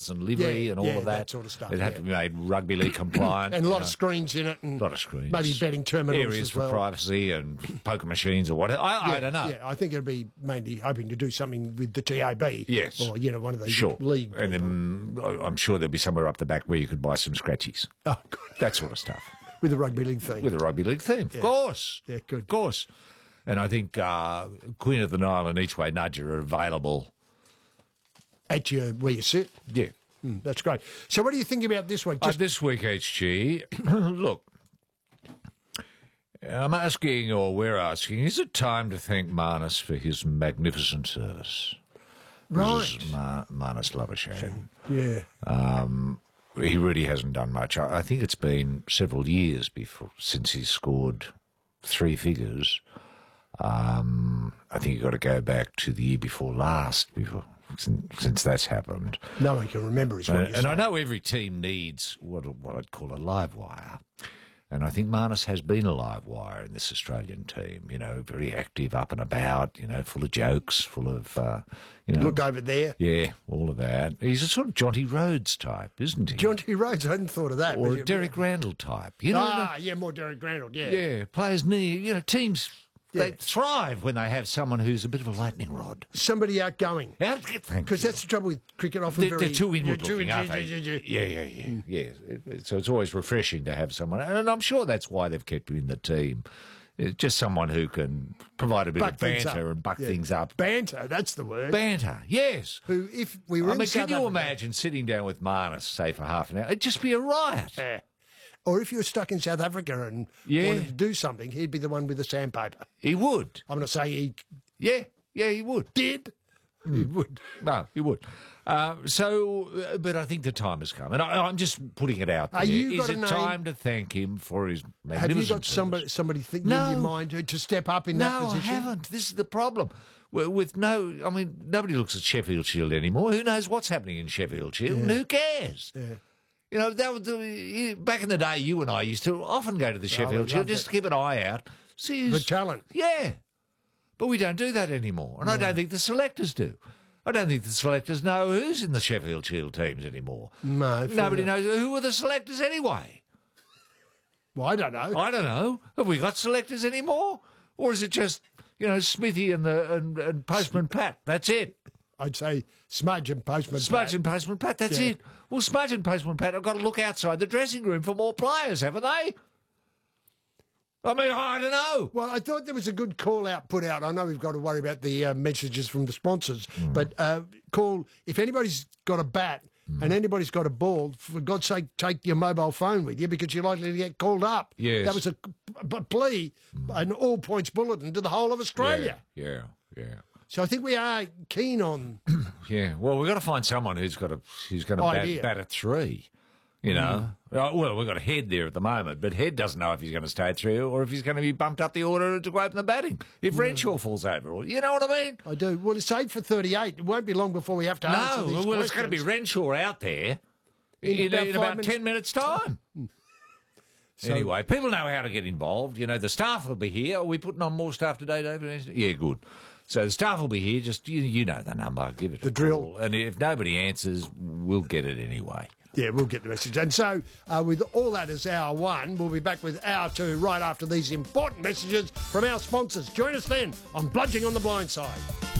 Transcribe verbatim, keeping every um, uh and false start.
cloths and livery Yeah, and all yeah, of that. that sort of stuff, It had yeah. to be made rugby league compliant. And a lot you of know. screens in it. And A lot of screens. Maybe betting terminals Areas as well. for privacy and poker machines or whatever. I, Yeah, I don't know. Yeah, I think it'd be mainly hoping to do something with the T A B. Yes. Or, you know, one of those Sure. league. And then I- I'm sure there'll be somewhere up the back where you could buy some scratchies. Oh, good. That sort of stuff. With the rugby league thing. With a rugby league theme. Of course. Yeah, good. Of course. And I think uh, Queen of the Nile and Each Way Nudger are available. At your, where you sit. Yeah. Mm, that's great. So what do you think about this week? Uh, Just, this week, H G, look, I'm asking, or we're asking, is it time to thank Marnus for his magnificent service? right. This is Ma- Marnus Labuschagne. Yeah. He really hasn't done much. I, I think it's been several years before since he scored three figures. Um, I think you've got to go back to the year before last, before since, since that's happened. No one can remember is what And, you're and I saying. know every team needs what what I'd call a live wire. And I think Marnus has been a live wire in this Australian team, you know, very active, up and about, you know, full of jokes, full of, uh, you know. Look over there. Yeah, all of that. He's a sort of Jonty Rhodes type, isn't he? John T. Rhodes, I hadn't thought of that. Or but a you- Derek Randall type. You know, Ah, yeah, more Derek Randall, yeah. yeah, players need, you know, teams, they Yeah. thrive when they have someone who's a bit of a lightning rod. Somebody outgoing. Out- thank Because you. that's the trouble with cricket often. They're, very, they're too inward too looking, in- aren't they? yeah, yeah, Yeah, yeah, yeah. yeah. It- it- So it's always refreshing to have someone, and I'm sure that's why they've kept him in the team. It's just someone who can provide a bit Buck of things banter up. and buck Yeah. things up. Banter, that's the word. Banter, yes. Who, if we were I in mean, South can you Africa, imagine sitting down with Marnus, say, for half an hour? It'd just be a riot. Yeah. Or if you were stuck in South Africa and Yeah. wanted to do something, he'd be the one with the sandpaper. He would. I'm not saying he Yeah, yeah, he would. did. He would. No, he would. Uh, so, uh, but I think the time has come, and I, I'm just putting it out there. Are you Is got a it name? time to thank him for his magnificent Have you got service? somebody somebody thinking No. in your mind to, to step up in that No, I position? haven't. This is the problem. With with no, I mean, nobody looks at Sheffield Shield anymore. Who knows what's happening in Sheffield Shield? And who cares? Yeah. You know, that was the, you- back in the day, you and I used to often go to the Sheffield we Shield loved just it. to keep an eye out. See who's, The talent. Yeah. But we don't do that anymore. And I don't think the selectors do. I don't think the selectors know who's in the Sheffield Shield teams anymore. No, fair Nobody enough. knows who are the selectors anyway. Well, I don't know. I don't know. Have we got selectors anymore? Or is it just, you know, Smithy and the and, and Postman Pat? That's it. I'd say Smudge and Postman. Smudge Pat. and Postman Pat, that's Yeah. it. Well, Smudge and Postman Pat have got to look outside the dressing room for more players, haven't they? I mean, I don't know. Well, I thought there was a good call out put out. I know we've got to worry about the uh, messages from the sponsors, Hmm. but uh, call if anybody's got a bat Hmm. and anybody's got a ball, for God's sake, take your mobile phone with you because you're likely to get called up. Yes. That was a, a plea, an all points bulletin to the whole of Australia. Yeah, yeah, yeah. So I think we are keen on. Yeah, well, we've got to find someone who's got a who's going to bat, Idea. bat at three. You know, Uh, well, we've got a Head there at the moment, but Head doesn't know if he's going to stay at three or if he's going to be bumped up the order to go open the batting. If Renshaw falls over, or you know what I mean? I do. Well, it's eight for thirty-eight. It won't be long before we have to answer No, these well, it's going to be questions. Renshaw out there in, in about about, five minutes- ten minutes' time. Anyway, people know how to get involved. You know, the staff will be here. Are we putting on more staff today, David? Yeah, good. So the staff will be here. Just you, you know the number. Give it The a drill. call. And if nobody answers, we'll get it anyway. Yeah, we'll get the message. And so, uh, with all that as hour one, we'll be back with hour two right after these important messages from our sponsors. Join us then on Bludging on the Blind Side.